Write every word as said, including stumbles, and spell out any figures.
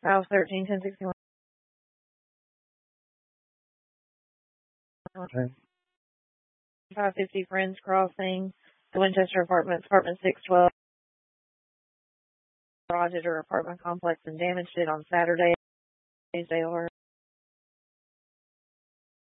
Five thirteen ten sixty one. Okay. Five fifty Friends Crossing, the Winchester Apartments, Apartment six twelve. Garage at her apartment complex and damaged it on Saturday. They are